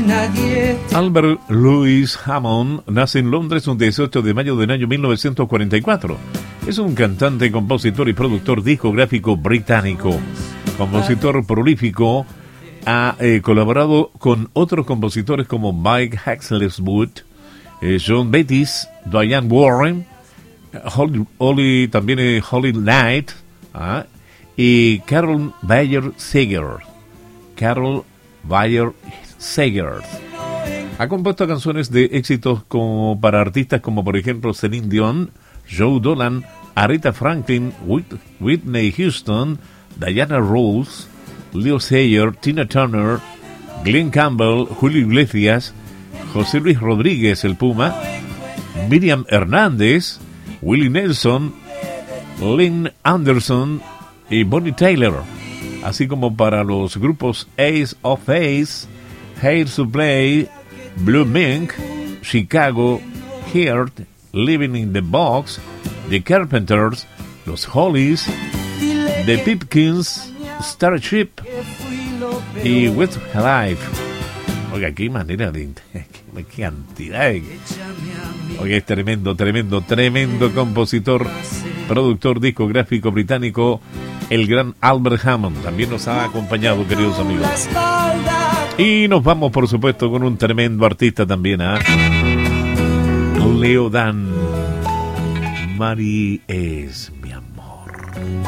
Albert Louis Hammond nace en Londres un 18 de mayo del año 1944. Es un cantante, compositor y productor discográfico británico. Compositor prolífico, ha colaborado con otros compositores como Mike Hexelwood, John Bettis, Diane Warren, Holly Knight y Carol Bayer Sager. Ha compuesto canciones de éxitos como para artistas como por ejemplo Celine Dion, Joe Dolan, Aretha Franklin, Whitney Houston, Diana Ross, Leo Sayer, Tina Turner, Glenn Campbell, Julio Iglesias, José Luis Rodríguez el Puma, Miriam Hernández, Willie Nelson, Lynn Anderson y Bonnie Tyler, así como para los grupos Ace of Base, Hair Supply, Blue Mink, Chicago, Heart, Living in the Box, The Carpenters, Los Hollies, The Pipkins, Starship y Westlife. Oiga, qué manera de... qué cantidad de... Oiga, es tremendo compositor, productor discográfico británico, el gran Albert Hammond. También nos ha acompañado, queridos amigos. Y nos vamos, por supuesto, con un tremendo artista también, Leo Dan. Mari es mi amor.